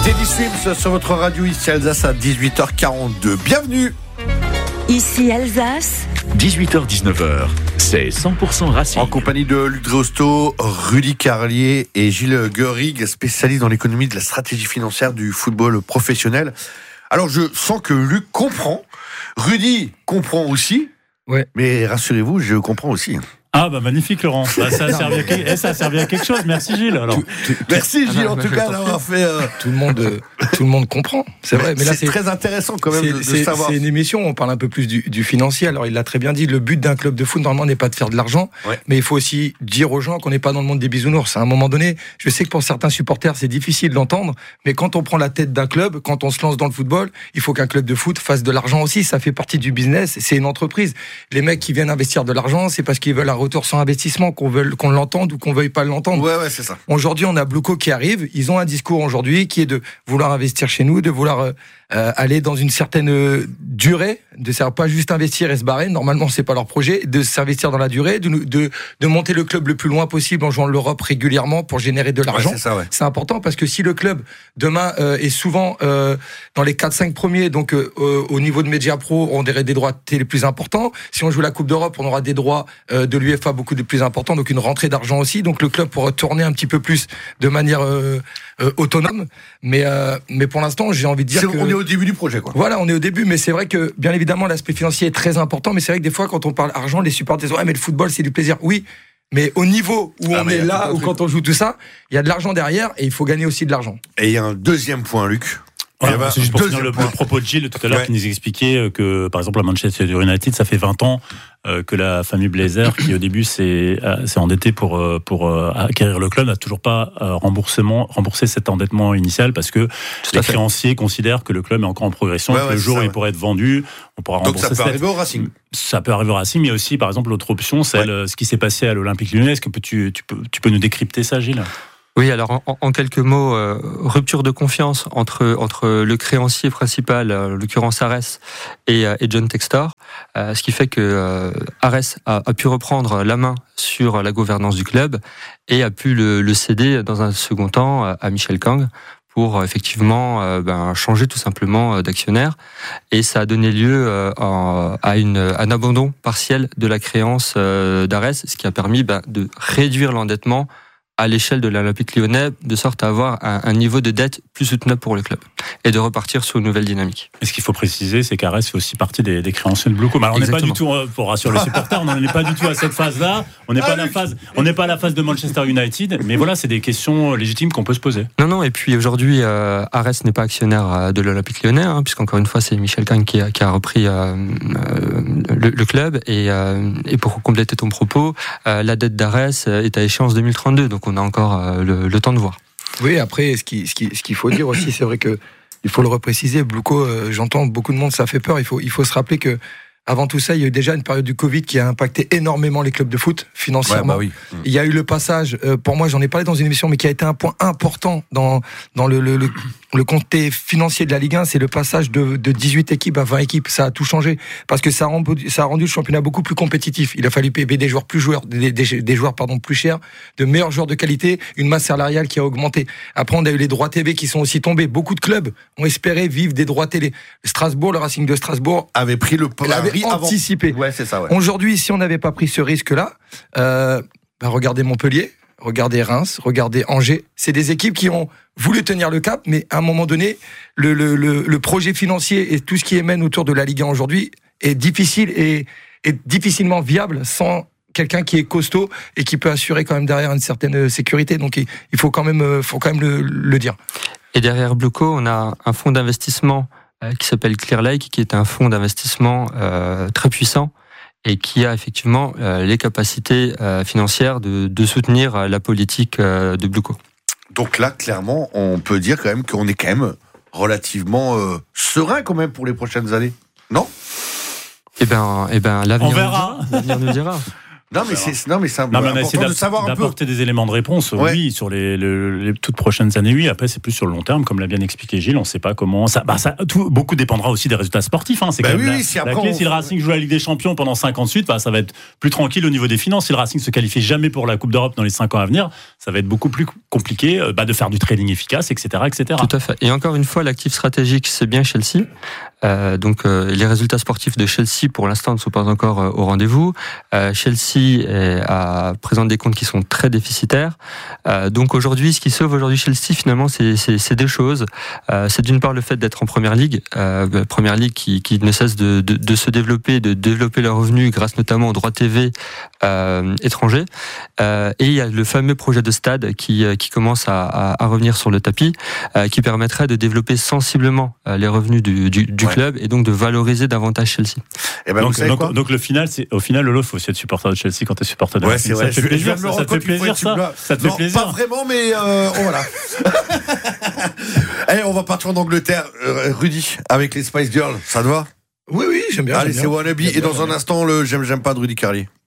Teddy Swims sur votre radio ici Alsace à 18h42. Bienvenue. Ici Alsace. 18h-19h, c'est 100% Racing. En compagnie de Luc Dreosto, Rudy Carlier et Gilles Gueurig, spécialistes dans l'économie de la stratégie financière du football professionnel. Alors je sens que Luc comprend, Rudy comprend aussi, ouais. Mais rassurez-vous, je comprends aussi. Ah bah magnifique Laurent, ça a servi à quelque chose, merci Gilles. Alors. Merci Gilles en tout cas d'avoir fait... Tout le monde comprend, c'est vrai. Mais là, c'est très intéressant quand même de savoir. C'est une émission, on parle un peu plus du financier. Alors il l'a très bien dit, le but d'un club de foot normalement n'est pas de faire de l'argent, mais il faut aussi dire aux gens qu'on n'est pas dans le monde des bisounours. À un moment donné, je sais que pour certains supporters c'est difficile d'entendre, mais quand on prend la tête d'un club, quand on se lance dans le football, il faut qu'un club de foot fasse de l'argent aussi, ça fait partie du business, c'est une entreprise. Les mecs qui viennent investir de l'argent, c'est parce qu'ils veulent un retour sur investissement, qu'on l'entende ou qu'on veuille pas l'entendre. Ouais, c'est ça. Aujourd'hui, on a Bluco qui arrive. Ils ont un discours aujourd'hui qui est de vouloir investir chez nous, de vouloir aller dans une certaine durée, de pas juste investir et se barrer. Normalement, c'est pas leur projet, de s'investir dans la durée, de monter le club le plus loin possible en jouant l'Europe régulièrement pour générer de l'argent. Ouais, c'est ça, ouais. C'est important parce que si le club demain est souvent dans les 4-5 premiers, donc au niveau de Média Pro, on aurait des droits télé plus importants. Si on joue la Coupe d'Europe, on aura des droits de l'UEFA beaucoup de plus importants, donc une rentrée d'argent aussi. Donc le club pourra tourner un petit peu plus de manière autonome. Mais pour l'instant, j'ai envie de dire on est au début du projet, quoi. Voilà, on est au début, mais c'est vrai que bien évidemment l'aspect financier est très important. Mais c'est vrai que des fois, quand on parle argent, les supporters disent ouais, mais le football c'est du plaisir. Oui. Mais au niveau où on est là, ou quand on joue tout ça, il y a de l'argent derrière et il faut gagner aussi de l'argent. Et il y a un deuxième point, Luc. Voilà, c'est juste pour finir le propos de Gilles tout à l'heure qui nous expliquait que, par exemple, à Manchester United, ça fait 20 ans que la famille Blazer, qui au début s'est endettée pour acquérir le club, n'a toujours pas remboursé cet endettement initial parce que les créanciers considèrent que le club est encore en progression, que le jour où il pourrait être vendu, on pourra rembourser. Donc ça peut arriver au Racing. Ça peut arriver au Racing, mais aussi, par exemple, l'autre option, c'est ce qui s'est passé à l'Olympique Lyonnais. Est-ce que tu peux nous décrypter ça, Gilles ? Oui, alors en quelques mots, rupture de confiance entre le créancier principal, en l'occurrence Ares, et John Textor, ce qui fait que Ares a pu reprendre la main sur la gouvernance du club et a pu le céder dans un second temps à Michel Kang pour effectivement changer tout simplement d'actionnaire, et ça a donné lieu à un abandon partiel de la créance d'Ares, ce qui a permis de réduire l'endettement à l'échelle de l'Olympique Lyonnais, de sorte à avoir un niveau de dette plus soutenable pour le club et de repartir sur une nouvelle dynamique. Et ce qu'il faut préciser, c'est qu'Ares fait aussi partie des créanciers de Bluco. Alors on n'est pas du tout, pour rassurer les supporters, on n'est pas du tout à cette phase-là. On n'est pas à la phase de Manchester United, mais voilà, c'est des questions légitimes qu'on peut se poser. Non, et puis aujourd'hui, Ares n'est pas actionnaire de l'Olympique Lyonnais, puisqu'encore une fois, c'est Michel Kang qui a repris le club. Et pour compléter ton propos, la dette d'Ares est à échéance 2032, donc on a encore le temps de voir. Oui, après, ce qu'il faut dire aussi, c'est vrai que il faut le repréciser. Bluco, j'entends beaucoup de monde, ça fait peur. Il faut se rappeler que avant tout ça, il y a eu déjà une période du Covid qui a impacté énormément les clubs de foot financièrement. Il y a eu le passage, pour moi, j'en ai parlé dans une émission, mais qui a été un point important dans le comté financier de la Ligue 1, c'est le passage de 18 équipes à 20 équipes. Ça a tout changé parce que ça a rendu le championnat beaucoup plus compétitif. Il a fallu payer des joueurs plus chers, de meilleurs joueurs de qualité, une masse salariale qui a augmenté. Après, on a eu les droits TV qui sont aussi tombés. Beaucoup de clubs ont espéré vivre des droits télé. Le Racing de Strasbourg avait pris le anticipé. Ouais, c'est ça, ouais. Aujourd'hui, si on n'avait pas pris ce risque-là, regardez Montpellier, regardez Reims, regardez Angers. C'est des équipes qui ont voulu tenir le cap, mais à un moment donné, le projet financier et tout ce qui émane autour de la Ligue 1 aujourd'hui est difficile et difficilement viable sans quelqu'un qui est costaud et qui peut assurer quand même derrière une certaine sécurité. Donc il faut quand même le dire. Et derrière Bluco, on a un fonds d'investissement qui s'appelle Clear Lake, qui est un fonds d'investissement très puissant et qui a effectivement les capacités financières de soutenir la politique de Bluco. Donc là, clairement, on peut dire quand même qu'on est quand même relativement serein quand même pour les prochaines années, non ? Eh ben, l'avenir on verra. L'avenir nous dira. Non, mais c'est important de savoir un peu. D'apporter des éléments de réponse, oui, sur les toutes prochaines années, oui. Après, c'est plus sur le long terme, comme l'a bien expliqué Gilles. On ne sait pas comment beaucoup dépendra aussi des résultats sportifs. Hein. C'est quand même la clé. Si le Racing joue la Ligue des Champions pendant 5 ans de suite, ça va être plus tranquille au niveau des finances. Si le Racing se qualifie jamais pour la Coupe d'Europe dans les 5 ans à venir, ça va être beaucoup plus compliqué de faire du trading efficace, etc., etc. Tout à fait. Et encore une fois, l'actif stratégique, c'est bien Chelsea. Les résultats sportifs de Chelsea, pour l'instant, ne sont pas encore au rendez-vous. Chelsea présente des comptes qui sont très déficitaires. Donc aujourd'hui, ce qui sauve aujourd'hui Chelsea, finalement, c'est deux choses. C'est d'une part le fait d'être en Première Ligue, qui ne cesse de se développer, de développer leurs revenus grâce notamment aux droits TV étrangers. Et il y a le fameux projet de stade qui commence à revenir sur le tapis, qui permettrait de développer sensiblement les revenus du club et donc de valoriser davantage Chelsea. Et donc le final, au final, Lolo, faut aussi être supporter de Chelsea quand t'es supporter de Chelsea. C'est vrai. Ça te fait plaisir, ça te fait plaisir, ça. Ça te fait plaisir. Pas vraiment, mais voilà. Allez, on va partir en Angleterre, Rudy, avec les Spice Girls. Ça te va? Oui, j'aime bien. Allez, c'est Wannabe. Et dans un instant, le j'aime pas de Rudy Carlier.